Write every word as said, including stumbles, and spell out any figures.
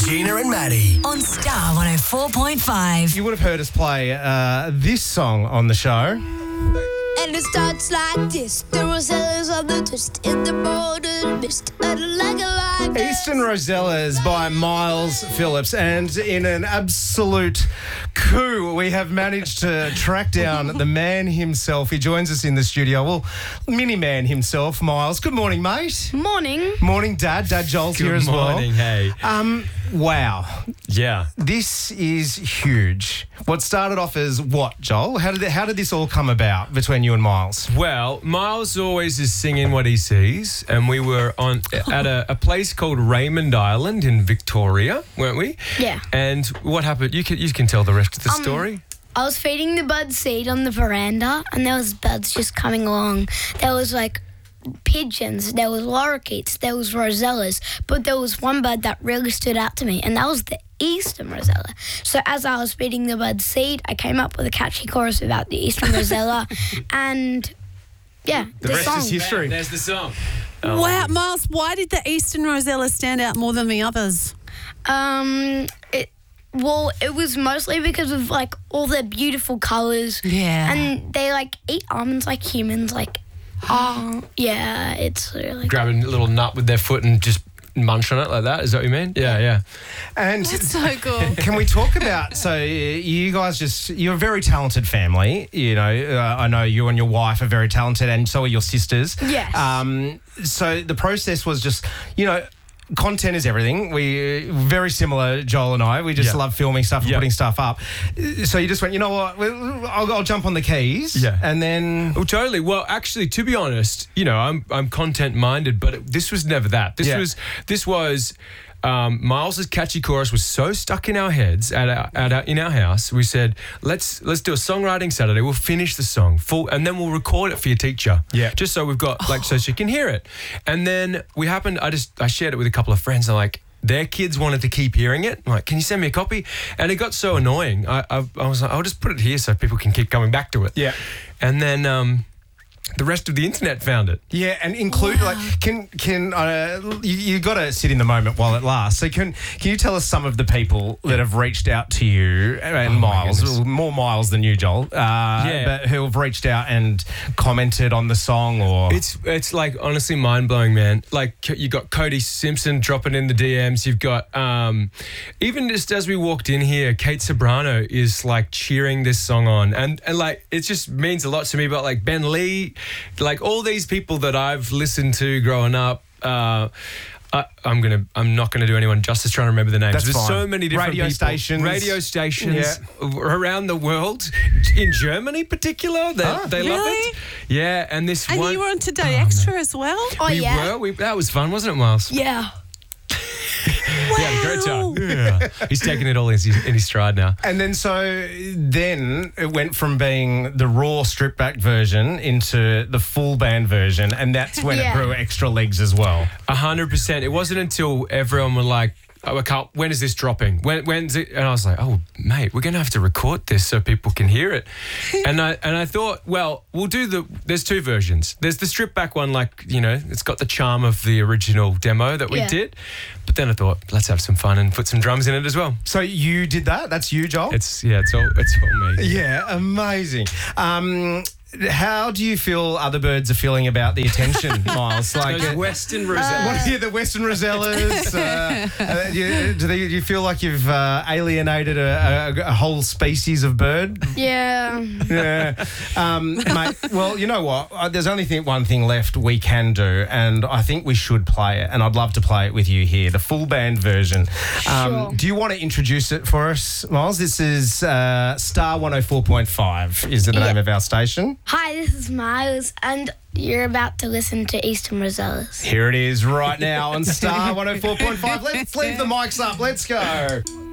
Gina and Maddie. On Star one oh four point five. You would have heard us play uh, this song on the show. And it starts like this. The Rosellas on the twist in the morning mist. And like a light. Eastern Rosellas by Miles Phillips. And in an absolute coup, we have managed to track down the man himself. He joins us in the studio. Well, mini-man himself, Miles. Good morning, mate. Morning. Morning, Dad. Dad Joel's here as well. Good morning, hey. Um, wow. Yeah. This is huge. What started off as what, Joel? How did it, how did this all come about between you and Miles? Well, Miles always is singing what he sees, and we were on at a, a place called Raymond Island in Victoria, weren't we? Yeah. And what happened? You can you can tell the rest of the Um, story. I was feeding the birds seed on the veranda, and there was birds just coming along. There was like pigeons, there was lorikeets, there was rosellas, but there was one bird that really stood out to me, and that was the Eastern Rosella. So as I was feeding the bird seed, I came up with a catchy chorus about the Eastern Rosella, and yeah, The the rest song. is history. There's the song. Wow, Miles, why did the Eastern Rosella stand out more than the others? Um, it well, it was mostly because of like all their beautiful colours. Yeah. And they like eat almonds like humans. Like, oh yeah, it's really Grabbing a little nut with their foot and just munch on it like that. Is that what you mean? Yeah, yeah. And That's so cool. can we talk about, so uh, you guys just, you're a very talented family. You know, uh, I know you and your wife are very talented, and so are your sisters. Yes. Um, so the process was just, you know, content is everything. We very similar, Joel and I. We just Yeah. love filming stuff and Yeah. putting stuff up. So you just went, you know what? Well, I'll, I'll jump on the keys. Yeah. And then Well, totally. Well, actually, to be honest, you know, I'm I'm content minded, but it, this was never that. This Yeah. was this was. Um, Miles's catchy chorus was so stuck in our heads at our, at our, in our house. We said, let's let's do a songwriting Saturday. We'll finish the song full, and then we'll record it for your teacher. Yeah. just so we've got like so she can hear it. And then we happened. I just I shared it with a couple of friends. And like, their kids wanted to keep hearing it. I'm like, can you send me a copy? And it got so annoying. I I, I was like, I'll just put it here so people can keep coming back to it. Yeah. And then um, the rest of the internet found it. Yeah, and include like can can uh, you, you got to sit in the moment while it lasts. So can can you tell us some of the people that have reached out to you and Oh, my Miles, goodness. more Miles than you, Joel? Uh, Yeah. but who have reached out and commented on the song or It's it's like honestly mind blowing, man. Like you got Cody Simpson dropping in the D Ms. You've got um, even just as we walked in here, Kate Sobrano is like cheering this song on, and and like it just means a lot to me. But like Ben Lee, like all these people that I've listened to growing up. Uh, I, I'm gonna. I'm not gonna do anyone justice trying to remember the names. That's There's fine. so many different Radio people. stations. radio stations Yeah. around the world, in Germany, particular. They, Ah. they love Really? it. Yeah, and this And one. you were on Today Extra as well? Oh we yeah. were. We, that was fun, wasn't it, Miles? Yeah. Yeah, great time. Yeah. He's taking it all in his, in his stride now. And then so then it went from being the raw stripped back version into the full band version, and that's when Yeah. it grew extra legs as well. A hundred percent. It wasn't until everyone were like, oh, I can't, when is this dropping? When, when's it? And I was like, oh, mate, we're going to have to record this so people can hear it. and I and I thought, well, we'll do the, there's two versions. There's the stripped back one, like, you know, it's got the charm of the original demo that we Yeah. did. But then I thought, let's have some fun and put some drums in it as well. So you did that? That's you, Joel? It's, yeah, it's all, it's all me. Yeah, amazing. Um, how do you feel other birds are feeling about the attention, Miles? Like, uh, Western what are you, the Western Rosellas? Uh, uh, do, you, do, they, do you feel like you've uh, alienated a, a, a whole species of bird? Yeah. Yeah. Um, mate, well, you know what? Uh, There's only th- one thing left we can do, and I think we should play it, and I'd love to play it with you here, the full band version. Um, Sure. Do you want to introduce it for us, Miles? This is uh, Star one oh four point five is the Yeah. name of our station. Hi, this is Miles, and you're about to listen to Eastern Rosellas. Here it is right now on Star one oh four point five. Let's leave the mics up. Let's go.